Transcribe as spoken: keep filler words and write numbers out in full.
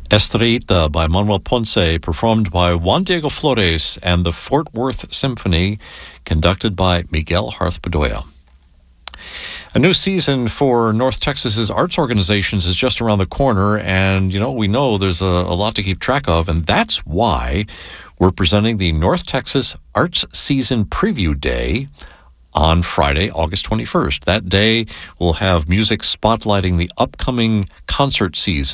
Estrellita by Manuel Ponce, performed by Juan Diego Flores and the Fort Worth Symphony, conducted by Miguel Harth Bedoya. A new season for North Texas's arts organizations is just around the corner, and, you know, we know there's a, a lot to keep track of, and that's why we're presenting the North Texas Arts Season Preview Day on Friday, August twenty-first. That day will have music spotlighting the upcoming concert season.